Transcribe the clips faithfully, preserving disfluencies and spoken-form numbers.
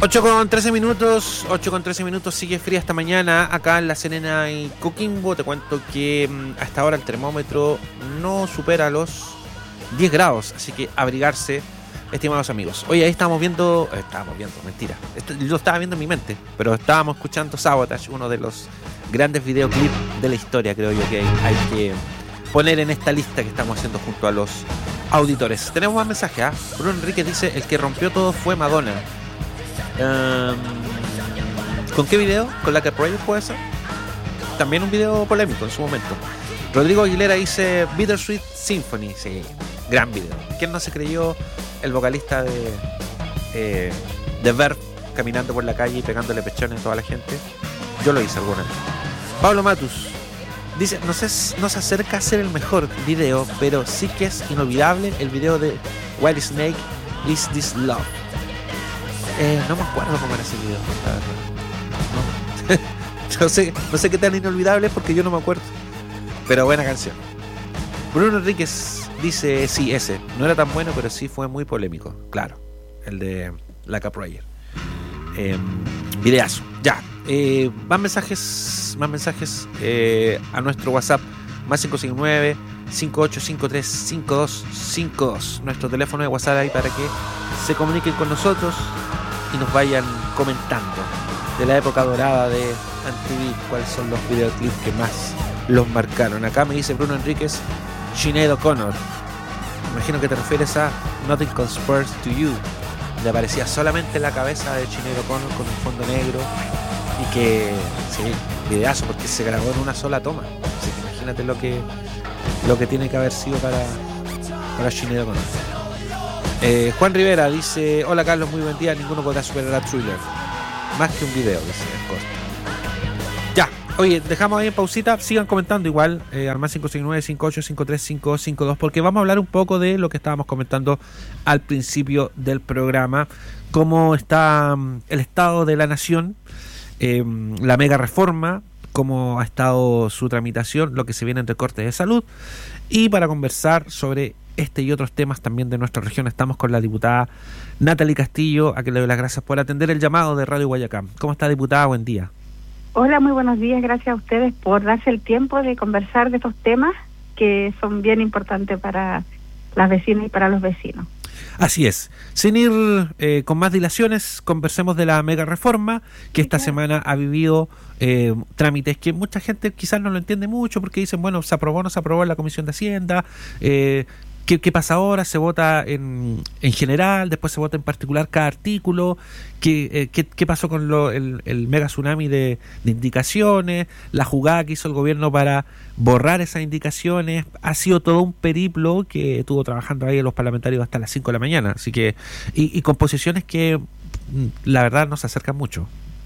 ocho con trece minutos, ocho con trece minutos, sigue fría esta mañana acá en La Serena y Coquimbo. Te cuento que hasta ahora el termómetro no supera los diez grados, así que abrigarse, estimados amigos. Oye, ahí estábamos viendo, eh, estábamos viendo, mentira, esto, lo estaba viendo en mi mente, pero estábamos escuchando Sabotage, uno de los grandes videoclips de la historia, creo yo que hay, hay que poner en esta lista que estamos haciendo junto a los auditores. Tenemos más mensajes, ¿ah? ¿eh? Bruno Enríquez dice, el que rompió todo fue Madonna. Um, ¿Con qué video? ¿Con la que Project puede ser? También un video polémico en su momento. Rodrigo Aguilera dice Bittersweet Symphony. Sí, gran video. ¿Quién no se creyó el vocalista de eh, de Verve caminando por la calle y pegándole pechones a toda la gente? Yo lo hice alguna vez. Pablo Matus dice, no sé, no se acerca a ser el mejor video, pero sí que es inolvidable el video de White Snake, Is This Love. Eh, no me acuerdo cómo era ese video, la verdad. No. no, sé, no sé qué tan inolvidable es porque yo no me acuerdo. Pero buena canción. Bruno Enríquez dice, sí, ese. No era tan bueno, pero sí fue muy polémico. Claro, el de la Caproyer. Eh, videazo. Ya. Eh, más mensajes, más mensajes eh, a nuestro WhatsApp. Más cinco cinco nueve, cinco ocho cinco tres, cinco dos cinco dos. Nuestro teléfono de WhatsApp ahí para que se comuniquen con nosotros y nos vayan comentando de la época dorada de M T V, cuáles son los videoclips que más los marcaron. Acá me dice Bruno Enríquez, Sinead O'Connor. Imagino que te refieres a Nothing Compares to You, donde aparecía solamente la cabeza de Sinead O'Connor con un fondo negro y que, sí, videazo porque se grabó en una sola toma. Así que imagínate lo que lo que tiene que haber sido para, para Sinead O'Connor. Eh, Juan Rivera dice, hola Carlos, muy buen día, ninguno podrá superar a Thriller. Más que un video, dice en corto. Ya, oye, dejamos ahí en pausita, sigan comentando igual, eh, al más cinco cinco nueve, cinco ocho cinco tres, cinco dos cinco dos, porque vamos a hablar un poco de lo que estábamos comentando al principio del programa, cómo está um, el estado de la nación, eh, la mega reforma, cómo ha estado su tramitación, lo que se viene en recortes de salud, y para conversar sobre este y otros temas también de nuestra región estamos con la diputada Natalie Castillo, a quien le doy las gracias por atender el llamado de Radio Guayacán. ¿Cómo está, diputada? Buen día. Hola, muy buenos días. Gracias a ustedes por darse el tiempo de conversar de estos temas que son bien importantes para las vecinas y para los vecinos. Así es. Sin ir eh, con más dilaciones, conversemos de la mega reforma que esta semana ha vivido eh, trámites que mucha gente quizás no lo entiende mucho porque dicen, bueno, se aprobó o no se aprobó en la Comisión de Hacienda, eh, ¿Qué, ¿Qué pasa ahora? ¿Se vota en, en general? ¿Después se vota en particular cada artículo? ¿Qué, eh, qué, qué pasó con lo, el, el mega tsunami de, de indicaciones? ¿La jugada que hizo el gobierno para borrar esas indicaciones? Ha sido todo un periplo que estuvo trabajando ahí los parlamentarios hasta las cinco de la mañana. Así que y, y con posiciones que la verdad nos acercan mucho.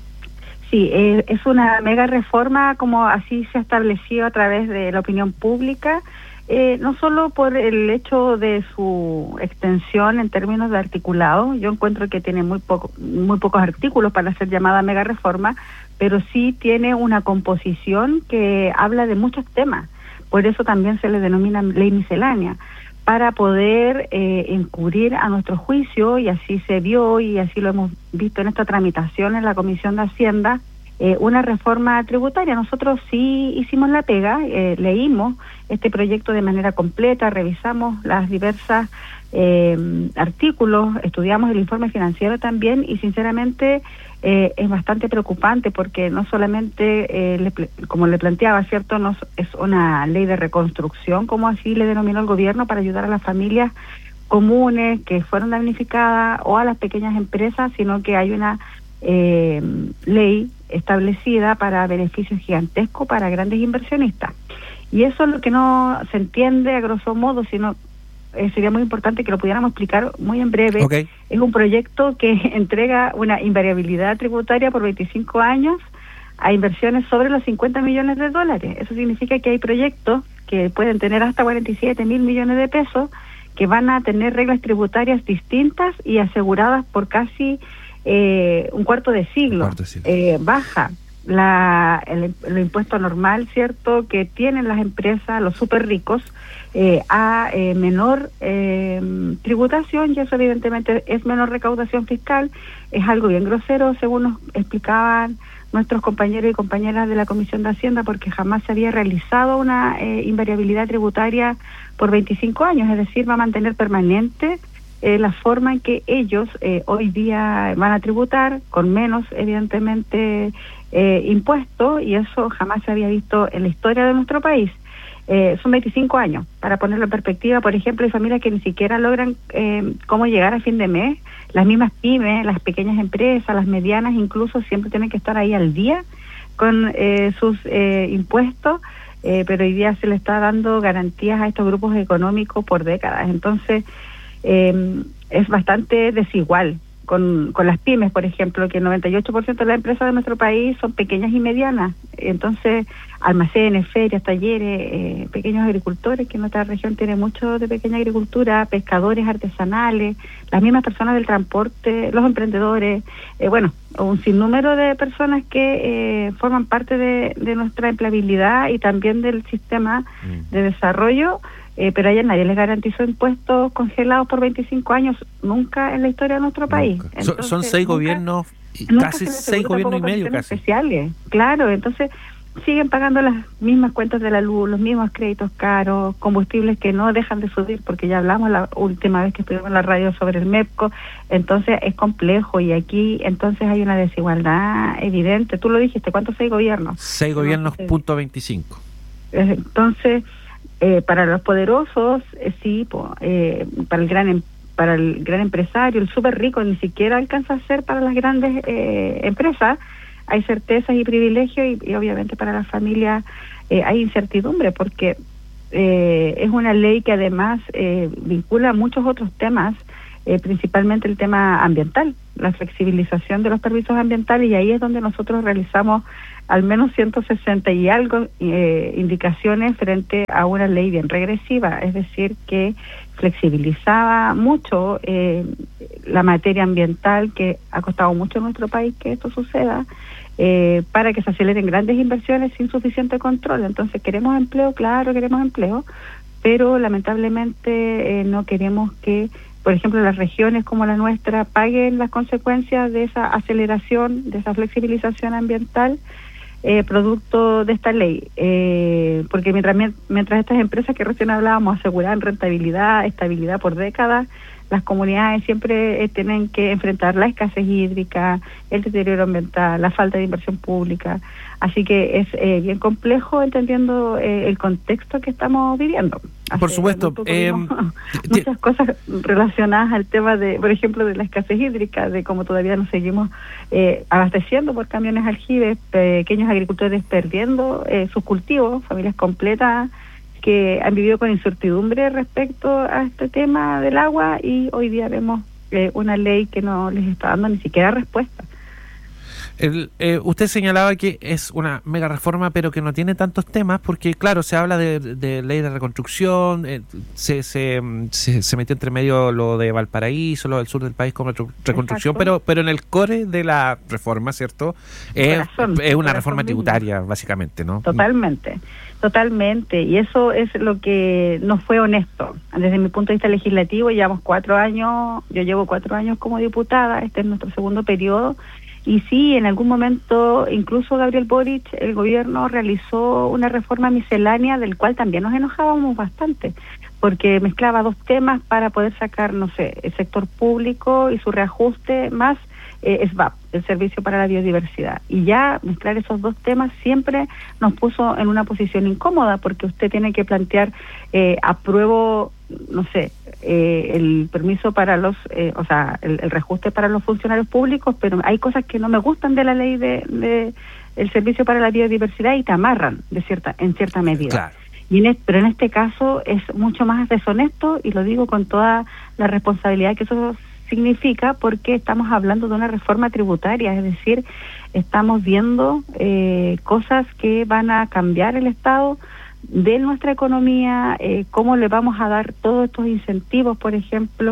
Sí, eh, es una mega reforma como así se ha establecido a través de la opinión pública. Eh, no solo por el hecho de su extensión en términos de articulado, yo encuentro que tiene muy poco, muy pocos artículos para ser llamada mega reforma, pero sí tiene una composición que habla de muchos temas, por eso también se le denomina ley miscelánea, para poder eh, encubrir a nuestro juicio, y así se vio y así lo hemos visto en esta tramitación en la Comisión de Hacienda, Eh, una reforma tributaria. Nosotros sí hicimos la pega, eh, leímos este proyecto de manera completa, revisamos las diversas eh, artículos, estudiamos el informe financiero también y sinceramente eh, es bastante preocupante porque no solamente, eh, le, como le planteaba, ¿cierto? No es una ley de reconstrucción, como así le denominó el gobierno, para ayudar a las familias comunes que fueron damnificadas o a las pequeñas empresas, sino que hay una eh, ley establecida para beneficios gigantescos para grandes inversionistas. Y eso es lo que no se entiende a grosso modo, sino eh, sería muy importante que lo pudiéramos explicar muy en breve. Okay. Es un proyecto que entrega una invariabilidad tributaria por veinticinco años a inversiones sobre los cincuenta millones de dólares. Eso significa que hay proyectos que pueden tener hasta cuarenta y siete mil millones de pesos que van a tener reglas tributarias distintas y aseguradas por casi Eh, un cuarto de siglo, cuarto de siglo. Eh, baja la el, el impuesto normal, ¿cierto?, que tienen las empresas, los súper ricos, eh, a eh, menor eh, tributación, y eso evidentemente es menor recaudación fiscal. Es algo bien grosero, según nos explicaban nuestros compañeros y compañeras de la Comisión de Hacienda, porque jamás se había realizado una eh, invariabilidad tributaria por veinticinco años, es decir, va a mantener permanente eh, la forma en que ellos eh, hoy día van a tributar, con menos, evidentemente, eh, impuestos, y eso jamás se había visto en la historia de nuestro país. Eh, son veinticinco años, para ponerlo en perspectiva. Por ejemplo, hay familias que ni siquiera logran eh, cómo llegar a fin de mes. Las mismas pymes, las pequeñas empresas, las medianas incluso, siempre tienen que estar ahí al día con eh, sus eh, impuestos, eh, pero hoy día se le está dando garantías a estos grupos económicos por décadas. Entonces, eh, es bastante desigual con, con las pymes, por ejemplo, que el noventa y ocho por ciento de las empresas de nuestro país son pequeñas y medianas. Entonces, almacenes, ferias, talleres, eh, pequeños agricultores, que en nuestra región tiene mucho de pequeña agricultura, pescadores artesanales, las mismas personas del transporte, los emprendedores, eh, bueno, un sinnúmero de personas que eh, forman parte de, de nuestra empleabilidad y también del sistema mm. de desarrollo. Eh, pero ayer nadie les garantizó impuestos congelados por veinticinco años, nunca en la historia de nuestro país. Entonces, son, son seis nunca, gobiernos, casi seis gobiernos y medio casi. Especiales, claro, entonces siguen pagando las mismas cuentas de la luz, los mismos créditos caros, combustibles que no dejan de subir, porque ya hablamos la última vez que estuvimos en la radio sobre el MEPCO, entonces es complejo, y aquí entonces hay una desigualdad evidente. Tú lo dijiste, ¿cuántos seis gobiernos? Seis gobiernos, no, punto veinticinco. Entonces, Eh, para los poderosos, eh, sí, po, eh, para el gran em, para el gran empresario, el súper rico, ni siquiera alcanza a ser para las grandes eh, empresas. Hay certezas y privilegios, y, y obviamente para las familias eh, hay incertidumbre, porque eh, es una ley que además eh, vincula muchos otros temas, eh, principalmente el tema ambiental, la flexibilización de los permisos ambientales, y ahí es donde nosotros realizamos al menos ciento sesenta y algo eh, indicaciones frente a una ley bien regresiva, es decir, que flexibilizaba mucho eh, la materia ambiental, que ha costado mucho en nuestro país que esto suceda, eh, para que se aceleren grandes inversiones sin suficiente control. Entonces, queremos empleo, claro, queremos empleo, pero lamentablemente eh, no queremos que, por ejemplo, las regiones como la nuestra paguen las consecuencias de esa aceleración, de esa flexibilización ambiental, Eh, producto de esta ley, eh, porque mientras mientras estas empresas que recién hablábamos aseguraban rentabilidad, estabilidad por décadas, las comunidades siempre eh, tienen que enfrentar la escasez hídrica, el deterioro ambiental, la falta de inversión pública. Así que es eh, bien complejo, entendiendo eh, el contexto que estamos viviendo. Hace por supuesto. Eh, muchas cosas relacionadas al tema de, por ejemplo, de la escasez hídrica, de cómo todavía nos seguimos eh, abasteciendo por camiones aljibes, pequeños agricultores perdiendo eh, sus cultivos, familias completas que han vivido con incertidumbre respecto a este tema del agua, y hoy día vemos eh, una ley que no les está dando ni siquiera respuesta. El, eh, usted señalaba que es una mega reforma, pero que no tiene tantos temas, porque claro, se habla de, de ley de reconstrucción, eh, se, se, se, se metió entre medio lo de Valparaíso, lo del sur del país como reconstrucción, pero pero en el core de la reforma, ¿cierto? Es, corazón, es una reforma tributaria, mismo. Básicamente, ¿no? Totalmente, totalmente, y eso es lo que no fue honesto. Desde mi punto de vista legislativo, llevamos cuatro años, yo llevo cuatro años como diputada, este es nuestro segundo periodo. Y sí, en algún momento, incluso Gabriel Boric, el gobierno realizó una reforma miscelánea, del cual también nos enojábamos bastante, porque mezclaba dos temas para poder sacar, no sé, el sector público y su reajuste, más eh, S B A P, el Servicio para la Biodiversidad. Y ya mezclar esos dos temas siempre nos puso en una posición incómoda, porque usted tiene que plantear, eh, apruebo, no sé, eh, el permiso para los, eh, o sea, el, el reajuste para los funcionarios públicos, pero hay cosas que no me gustan de la ley de, de el Servicio para la Biodiversidad, y te amarran de cierta, en cierta medida. Claro. Y en, pero en este caso es mucho más deshonesto, y lo digo con toda la responsabilidad que eso significa, porque estamos hablando de una reforma tributaria, es decir, estamos viendo eh, cosas que van a cambiar el estado de nuestra economía, eh, cómo le vamos a dar todos estos incentivos, por ejemplo,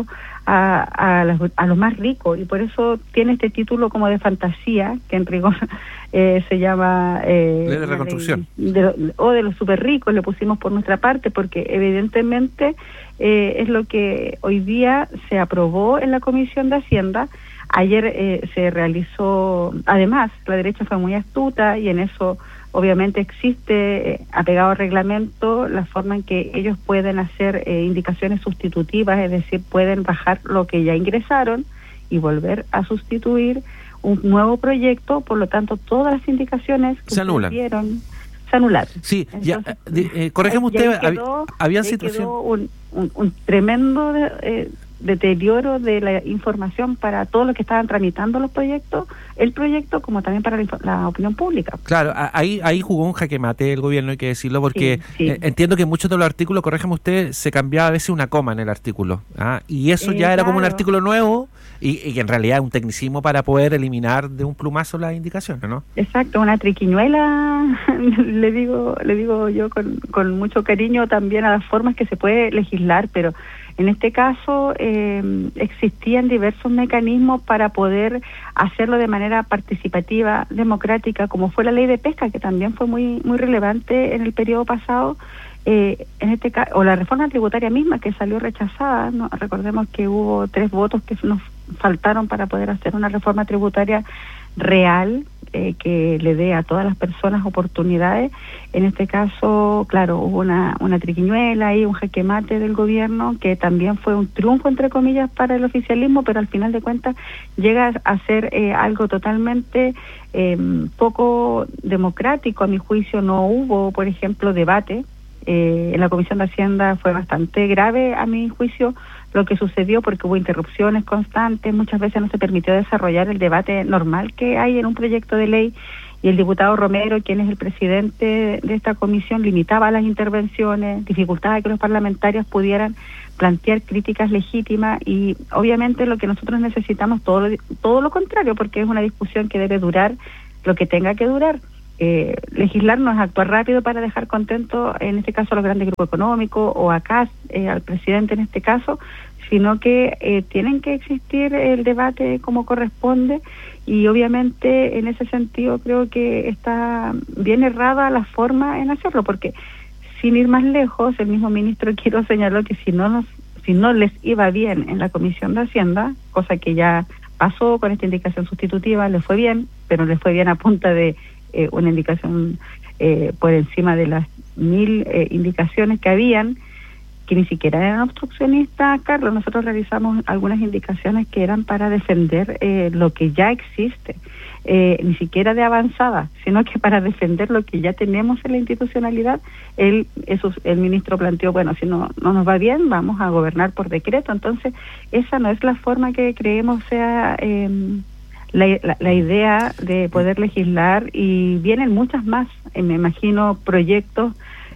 a, a, los, a los más ricos, y por eso tiene este título como de fantasía, que en rigor eh, se llama... Eh, ley de reconstrucción. Ley de, o de los super ricos, le pusimos por nuestra parte, porque evidentemente eh, es lo que hoy día se aprobó en la Comisión de Hacienda. Ayer eh, se realizó, además, la derecha fue muy astuta y en eso obviamente existe, eh, apegado al reglamento, la forma en que ellos pueden hacer eh, indicaciones sustitutivas, es decir, pueden bajar lo que ya ingresaron y volver a sustituir un nuevo proyecto, por lo tanto todas las indicaciones que se anulan. Dieron, se anularon. Sí, Entonces, ya, eh, corregime usted, quedó, había situación... Un, un, un tremendo... De, eh, deterioro de la información para todos los que estaban tramitando los proyectos, el proyecto, como también para la, la opinión pública. Claro, ahí ahí jugó un jaque mate el gobierno, hay que decirlo, porque sí, sí. entiendo que muchos de los artículos, corréjame usted, se cambiaba a veces una coma en el artículo, ¿ah? Y eso eh, ya era claro. como un artículo nuevo y, y en realidad es un tecnicismo para poder eliminar de un plumazo las indicaciones, ¿no? Exacto, una triquiñuela, le digo le digo yo con, con mucho cariño también a las formas que se puede legislar, pero en este caso eh, existían diversos mecanismos para poder hacerlo de manera participativa, democrática, como fue la ley de pesca, que también fue muy muy relevante en el periodo pasado, eh, en este caso, o la reforma tributaria misma que salió rechazada, ¿no? Recordemos que hubo tres votos que nos faltaron para poder hacer una reforma tributaria real, eh, que le dé a todas las personas oportunidades. En este caso, claro, hubo una, una triquiñuela y un jaque mate del gobierno, que también fue un triunfo, entre comillas, para el oficialismo, pero al final de cuentas llega a ser eh, algo totalmente eh, poco democrático. A mi juicio no hubo, por ejemplo, debate. Eh, en la Comisión de Hacienda fue bastante grave, a mi juicio, lo que sucedió, porque hubo interrupciones constantes, muchas veces no se permitió desarrollar el debate normal que hay en un proyecto de ley, y el diputado Romero, quien es el presidente de esta comisión, limitaba las intervenciones, dificultaba que los parlamentarios pudieran plantear críticas legítimas, y obviamente lo que nosotros necesitamos todo lo, todo lo contrario, porque es una discusión que debe durar lo que tenga que durar. Eh, legislar no es actuar rápido para dejar contento, en este caso a los grandes grupos económicos o acá eh, al presidente en este caso, sino que eh, tienen que existir el debate como corresponde, y obviamente en ese sentido creo que está bien errada la forma en hacerlo, porque sin ir más lejos, el mismo ministro Quiroz señaló que si no nos, si no les iba bien en la Comisión de Hacienda, cosa que ya pasó con esta indicación sustitutiva, les fue bien, pero les fue bien a punta de Eh, una indicación eh, por encima de las mil eh, indicaciones que habían, que ni siquiera eran obstruccionistas, Carlos. Nosotros realizamos algunas indicaciones que eran para defender eh, lo que ya existe, eh, ni siquiera de avanzada, sino que para defender lo que ya tenemos en la institucionalidad. Él, eso, el ministro planteó, bueno, si no, no nos va bien, vamos a gobernar por decreto. Entonces, esa no es la forma que creemos sea... Eh, La, la, la idea de poder legislar, y vienen muchas más, eh, me imagino, proyectos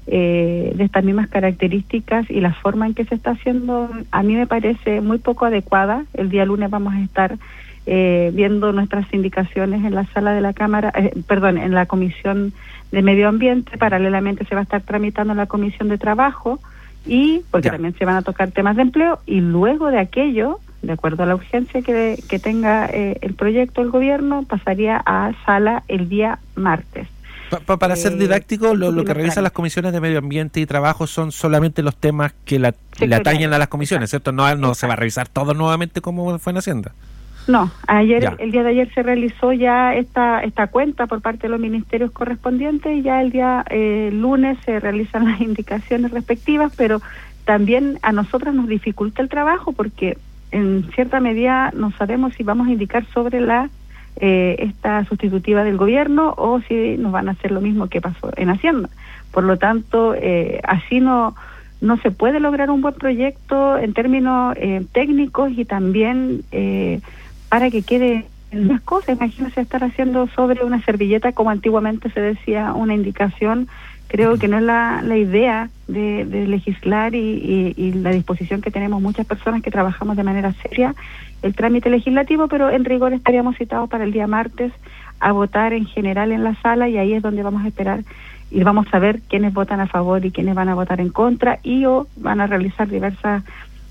eh, de estas mismas características, y la forma en que se está haciendo a mí me parece muy poco adecuada. El día lunes vamos a estar eh, viendo nuestras indicaciones en la sala de la Cámara, eh, perdón, en la Comisión de Medio Ambiente. Paralelamente se va a estar tramitando en la Comisión de Trabajo, y porque ya. también se van a tocar temas de empleo, y luego de aquello, de acuerdo a la urgencia que, que tenga eh, el proyecto del gobierno, pasaría a sala el día martes. Pa, pa, para eh, ser didáctico, lo, lo que revisan las comisiones de Medio Ambiente y Trabajo son solamente los temas que la, le atañen a las comisiones, ¿cierto? No, no se va a revisar todo nuevamente como fue en Hacienda. No, ayer ya. el día de ayer se realizó ya esta esta cuenta por parte de los ministerios correspondientes, y ya el día eh, lunes se realizan las indicaciones respectivas, pero también a nosotros nos dificulta el trabajo, porque en cierta medida no sabemos si vamos a indicar sobre la eh, esta sustitutiva del gobierno, o si nos van a hacer lo mismo que pasó en Hacienda. Por lo tanto, eh, así no no se puede lograr un buen proyecto en términos eh, técnicos, y también eh, para que quede las cosas. Imagínense estar haciendo sobre una servilleta, como antiguamente se decía, una indicación. Creo que no es la, la idea de, de legislar, y, y, y la disposición que tenemos muchas personas que trabajamos de manera seria el trámite legislativo, pero en rigor estaríamos citados para el día martes a votar en general en la sala, y ahí es donde vamos a esperar y vamos a ver quiénes votan a favor y quiénes van a votar en contra, y o van a realizar diversas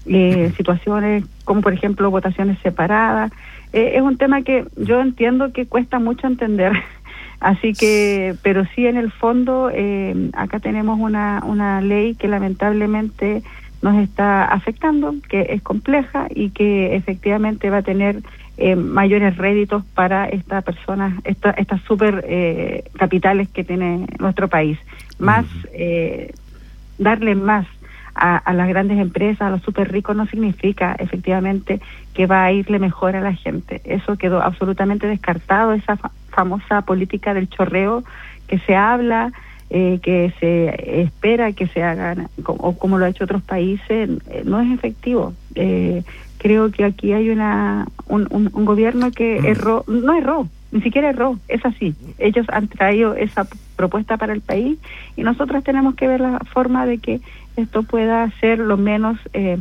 eh, situaciones como por ejemplo votaciones separadas. Eh, es un tema que yo entiendo que cuesta mucho entender, así que, pero sí en el fondo eh, acá tenemos una, una ley que lamentablemente nos está afectando, que es compleja y que efectivamente va a tener eh, mayores réditos para estas personas, esta, estas super eh, capitales que tiene nuestro país. Más, eh, darle más a, a las grandes empresas, a los super ricos, no significa efectivamente que va a irle mejor a la gente. Eso quedó absolutamente descartado, esa fa- famosa política del chorreo que se habla, eh, que se espera que se hagan, o como lo ha hecho otros países, eh, no es efectivo. Eh, creo que aquí hay una un, un, un gobierno que erró, no erró, ni siquiera erró, es así. Ellos han traído esa propuesta para el país y nosotros tenemos que ver la forma de que esto pueda ser lo menos eh,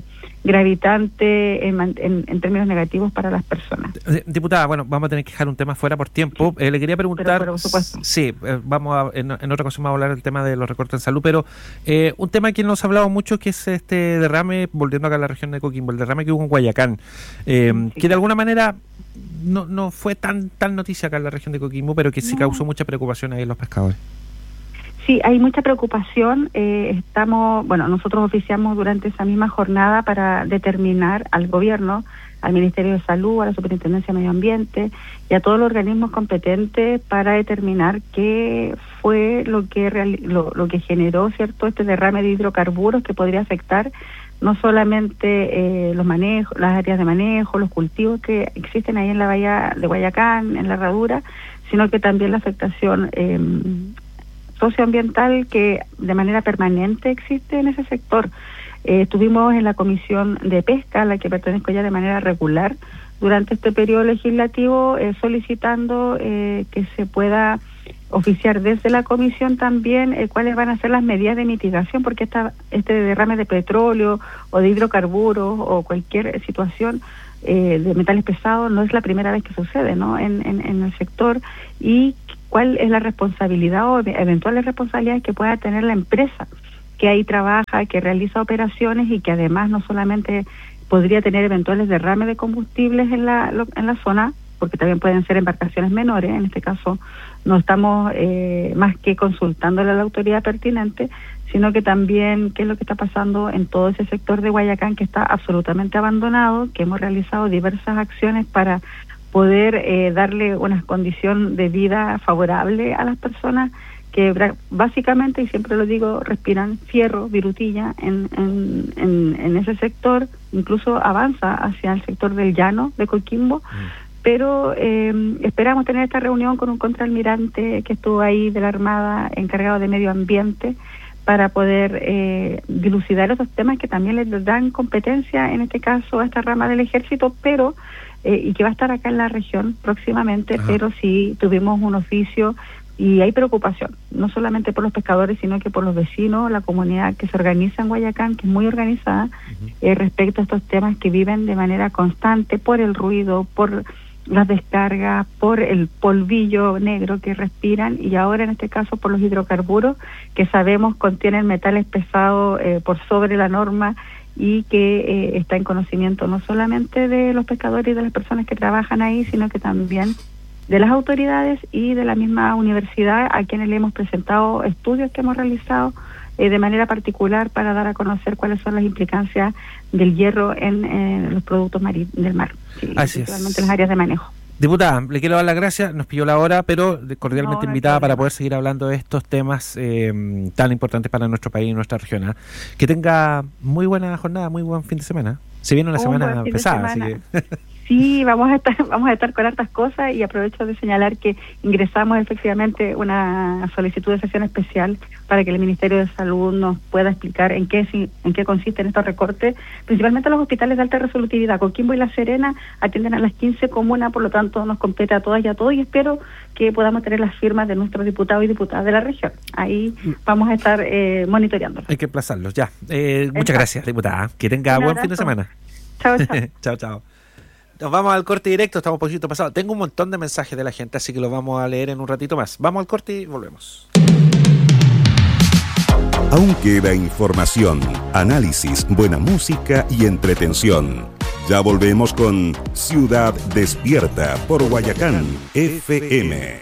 gravitante en, en, en términos negativos para las personas. Diputada, bueno, vamos a tener que dejar un tema fuera por tiempo. Eh, le quería preguntar, pero, pero por supuesto. Sí, eh, vamos a, en, en otra ocasión vamos a hablar del tema de los recortes en salud, pero eh, un tema que nos ha hablado mucho, que es este derrame, volviendo acá a la región de Coquimbo, el derrame que hubo en Guayacán, eh, sí. que de alguna manera no no fue tan tan noticia acá en la región de Coquimbo, pero que sí no. causó mucha preocupación ahí en los pescadores. Sí, hay mucha preocupación. Eh, estamos, bueno, nosotros oficiamos durante esa misma jornada para determinar al gobierno, al Ministerio de Salud, a la Superintendencia de Medio Ambiente y a todos los organismos competentes para determinar qué fue lo que reali- lo, lo que generó, cierto, este derrame de hidrocarburos que podría afectar no solamente eh, los manejos, las áreas de manejo, los cultivos que existen ahí en la bahía de Guayacán, en la herradura, sino que también la afectación eh, socioambiental que de manera permanente existe en ese sector. Eh, estuvimos en la Comisión de Pesca, a la que pertenezco ya de manera regular, durante este periodo legislativo, eh, solicitando eh, que se pueda oficiar desde la comisión también eh, cuáles van a ser las medidas de mitigación, porque esta, este derrame de petróleo o de hidrocarburos o cualquier situación eh, de metales pesados no es la primera vez que sucede, ¿no? en, en, en el sector, y cuál es la responsabilidad o eventuales responsabilidades que pueda tener la empresa que ahí trabaja, que realiza operaciones y que además no solamente podría tener eventuales derrames de combustibles en la en la zona, porque también pueden ser embarcaciones menores. En este caso no estamos eh, más que consultándole a la autoridad pertinente, sino que también qué es lo que está pasando en todo ese sector de Guayacán que está absolutamente abandonado, que hemos realizado diversas acciones para poder eh, darle una condición de vida favorable a las personas que básicamente, y siempre lo digo, respiran fierro, virutilla en, en, en, en ese sector, incluso avanza hacia el sector del llano de Coquimbo, mm. pero eh, esperamos tener esta reunión con un contraalmirante que estuvo ahí de la Armada encargado de medio ambiente para poder eh, dilucidar esos temas que también les dan competencia, en este caso a esta rama del ejército, pero eh, y que va a estar acá en la región próximamente. Ajá. Pero sí tuvimos un oficio y hay preocupación, no solamente por los pescadores, sino que por los vecinos, la comunidad que se organiza en Guayacán, que es muy organizada, uh-huh. eh, respecto a estos temas que viven de manera constante por el ruido, por las descargas, por el polvillo negro que respiran, y ahora en este caso por los hidrocarburos que sabemos contienen metales pesados eh, por sobre la norma y que eh, está en conocimiento no solamente de los pescadores y de las personas que trabajan ahí, sino que también de las autoridades y de la misma universidad, a quienes le hemos presentado estudios que hemos realizado eh, de manera particular para dar a conocer cuáles son las implicancias del hierro en, en los productos mari- del mar, sí, principalmente en las áreas de manejo. Diputada, le quiero dar las gracias, nos pilló la hora, pero cordialmente no, no invitada para poder seguir hablando de estos temas eh, tan importantes para nuestro país y nuestra región. ¿eh? Que tenga muy buena jornada, muy buen fin de semana. Se viene una Un semana pesada, semana. así que... Sí, vamos a estar vamos a estar con hartas cosas, y aprovecho de señalar que ingresamos efectivamente una solicitud de sesión especial para que el Ministerio de Salud nos pueda explicar en qué en qué consisten estos recortes, principalmente los hospitales de alta resolutividad. Coquimbo y La Serena atienden a las quince comunas, por lo tanto nos compete a todas y a todos, y espero que podamos tener las firmas de nuestros diputados y diputadas de la región. Ahí vamos a estar eh, monitoreándolos. Hay que emplazarlos, ya. Eh, muchas gracias, diputada. Que tenga buen fin de semana. Chao, chao. chao, chao. Nos vamos al corte directo, estamos un poquito pasados. Tengo un montón de mensajes de la gente, así que los vamos a leer en un ratito más. Vamos al corte y volvemos. Aún queda información, análisis, buena música y entretención. Ya volvemos con Ciudad Despierta por Guayacán F M.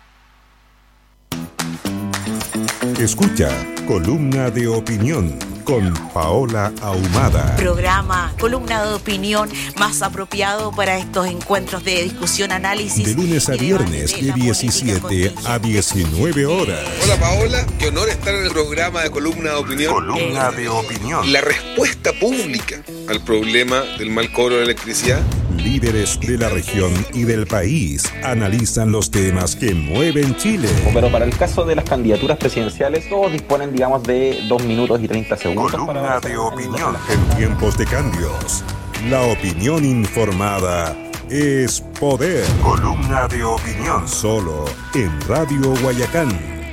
Escucha Columna de Opinión con Paola Ahumada. Programa, columna de opinión más apropiado para estos encuentros de discusión, análisis. De lunes a viernes de diecisiete a diecinueve horas. Hola Paola, qué honor estar en el programa de Columna de Opinión. Columna de Opinión. La respuesta pública al problema del mal cobro de electricidad. Líderes de la región y del país analizan los temas que mueven Chile. Pero para el caso de las candidaturas presidenciales, todos disponen, digamos, de dos minutos y treinta segundos. Columna para... de opinión. En tiempos de cambios, la opinión informada es poder. Columna de opinión. Solo en Radio Guayacán.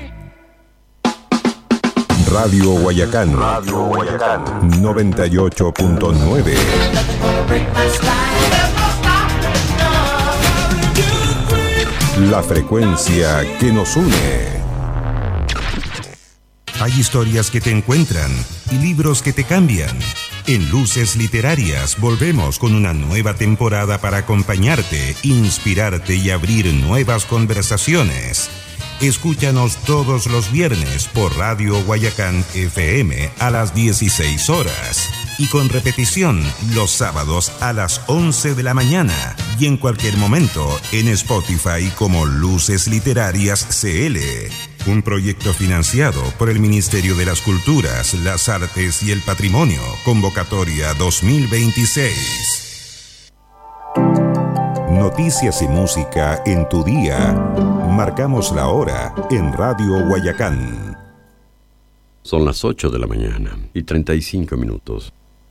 Radio Guayacán. Radio Guayacán. noventa y ocho punto nueve. La frecuencia que nos une. Hay historias que te encuentran y libros que te cambian. En Luces Literarias volvemos con una nueva temporada para acompañarte, inspirarte y abrir nuevas conversaciones. Escúchanos todos los viernes por Radio Guayacán F M a las dieciséis horas. Y con repetición los sábados a las once de la mañana y en cualquier momento en Spotify como Luces Literarias C L, un proyecto financiado por el Ministerio de las Culturas, las Artes y el Patrimonio, convocatoria dos mil veintiséis. Noticias y música en tu día. Marcamos la hora en Radio Guayacán. Son las ocho de la mañana y treinta y cinco minutos.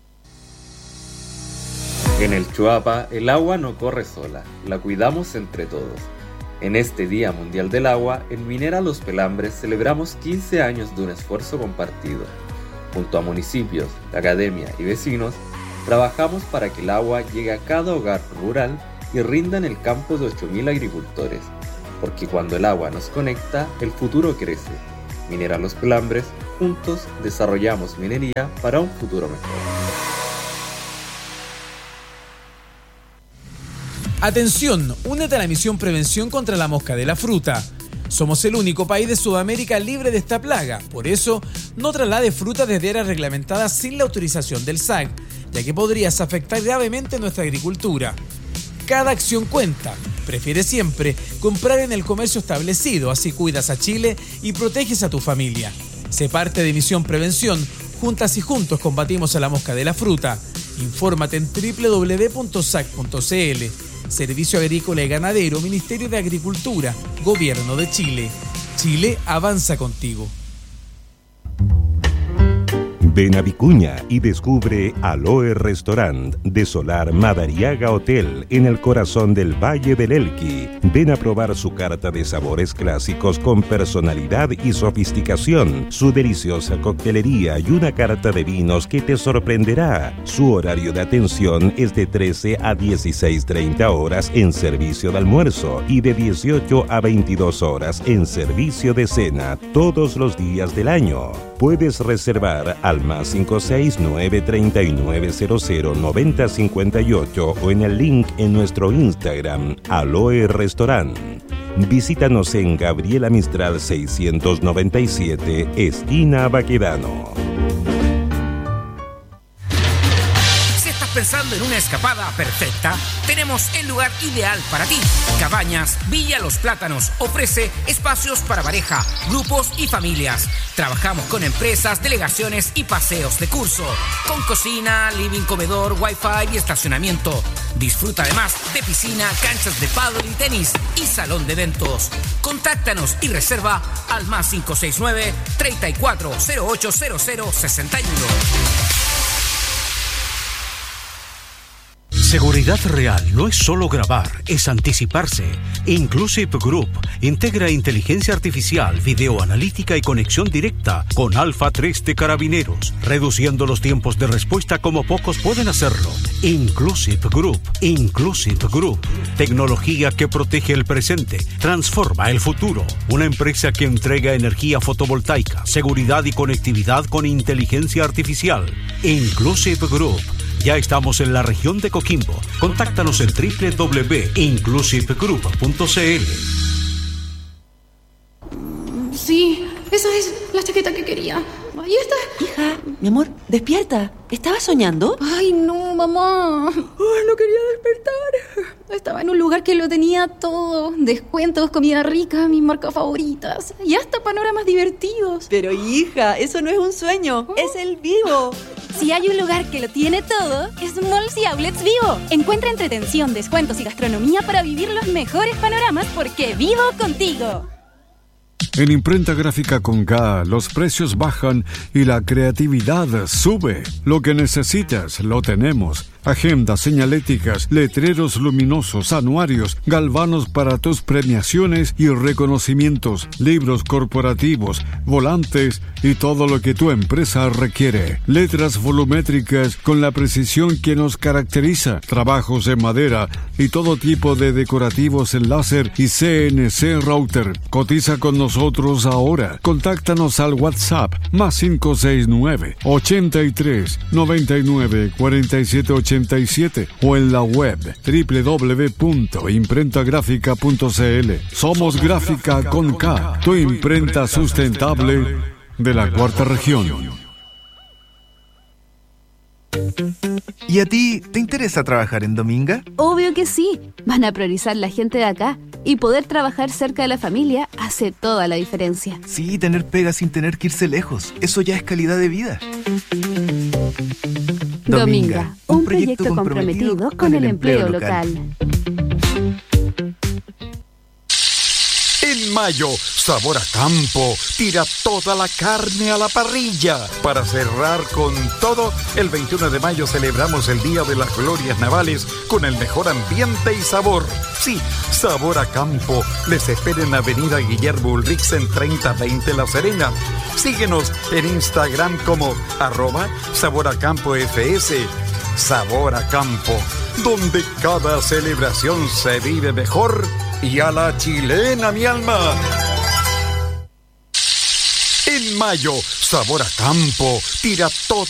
En el Chuapa, el agua no corre sola, la cuidamos entre todos. En este Día Mundial del Agua, en Minera Los Pelambres celebramos quince años de un esfuerzo compartido. Junto a municipios, academia y vecinos, trabajamos para que el agua llegue a cada hogar rural y rinda en el campo de ocho mil agricultores. Porque cuando el agua nos conecta, el futuro crece. Minera Los Pelambres, juntos desarrollamos minería para un futuro mejor. Atención, únete a la misión Prevención contra la Mosca de la Fruta. Somos el único país de Sudamérica libre de esta plaga. Por eso, no traslade fruta desde áreas reglamentadas sin la autorización del S A C, ya que podrías afectar gravemente nuestra agricultura. Cada acción cuenta. Prefiere siempre comprar en el comercio establecido, así cuidas a Chile y proteges a tu familia. Sé parte de Misión Prevención. Juntas y juntos combatimos a la mosca de la fruta. Infórmate en doble u doble u doble u punto s a c punto c l. Servicio Agrícola y Ganadero, Ministerio de Agricultura, Gobierno de Chile. Chile avanza contigo. Ven a Vicuña y descubre Aloe Restaurant de Solar Madariaga Hotel en el corazón del Valle del Elqui. Ven a probar su carta de sabores clásicos con personalidad y sofisticación, su deliciosa coctelería y una carta de vinos que te sorprenderá. Su horario de atención es de trece a dieciséis treinta horas en servicio de almuerzo y de dieciocho a veintidós horas en servicio de cena todos los días del año. Puedes reservar al más cinco seis nueve tres nueve cero cero nueve cero cinco ocho o en el link en nuestro Instagram, Aloe Restaurant. Visítanos en Gabriela Mistral seiscientos noventa y siete, esquina Baquedano. Pensando en una escapada perfecta, tenemos el lugar ideal para ti. Cabañas Villa Los Plátanos ofrece espacios para pareja, grupos y familias. Trabajamos con empresas, delegaciones y paseos de curso, con cocina, living, comedor, wifi y estacionamiento. Disfruta además de piscina, canchas de pádel y tenis y salón de eventos. Contáctanos y reserva al más cinco seis nueve, treinta y cuatro, cero ocho cero cero, sesenta y uno. Seguridad real no es solo grabar, es anticiparse. Inclusive Group integra inteligencia artificial, videoanalítica y conexión directa con Alfa tres de Carabineros, reduciendo los tiempos de respuesta como pocos pueden hacerlo. Inclusive Group, Inclusive Group. Tecnología que protege el presente, transforma el futuro. Una empresa que entrega energía fotovoltaica, seguridad y conectividad con inteligencia artificial. Inclusive Group. Ya estamos en la región de Coquimbo. Contáctanos en doble u doble u doble u punto inclusive group punto c l. Sí, esa es la chaqueta que quería. Ahí está. Hija, mi amor, despierta. ¿Estabas soñando? Ay, no, mamá. Ay, no quería despertar. Estaba en un lugar que lo tenía todo. Descuentos, comida rica, mis marcas favoritas. Y hasta panoramas divertidos. Pero hija, eso no es un sueño. ¿Oh? Es el Vivo. Si hay un lugar que lo tiene todo, es Malls y Outlets Vivo. Encuentra entretención, descuentos y gastronomía para vivir los mejores panoramas porque vivo contigo. En Imprenta Gráfica con K, los precios bajan y la creatividad sube. Lo que necesitas, lo tenemos. Agendas señaléticas, letreros luminosos, anuarios, galvanos para tus premiaciones y reconocimientos, libros corporativos, volantes y todo lo que tu empresa requiere. Letras volumétricas con la precisión que nos caracteriza, trabajos en madera y todo tipo de decorativos en láser y C N C router. Cotiza con nosotros ahora. Contáctanos al WhatsApp más cinco seis nueve, ochenta y tres, noventa y nueve, cuarenta y siete ochenta y siete o en la web doble u doble u doble u punto imprenta gráfica punto c l. Somos Gráfica con K, tu imprenta sustentable de la cuarta región. ¿Y a ti te interesa trabajar en Dominga? Obvio que sí. Van a priorizar la gente de acá y poder trabajar cerca de la familia hace toda la diferencia. Sí, tener pega sin tener que irse lejos. Eso ya es calidad de vida. Dominga, un, un proyecto, proyecto comprometido, comprometido con, con el empleo local. local. En mayo, Sabor a Campo tira toda la carne a la parrilla. Para cerrar con todo, el veintiuno de mayo celebramos el Día de las Glorias Navales con el mejor ambiente y sabor. Sí, Sabor a Campo les espera en Avenida Guillermo Ulrichsen treinta veinte La Serena. Síguenos en Instagram como arroba Sabor a Campo F S. Sabor a Campo, donde cada celebración se vive mejor y a la chilena, mi alma. En mayo, Sabor a Campo tira todo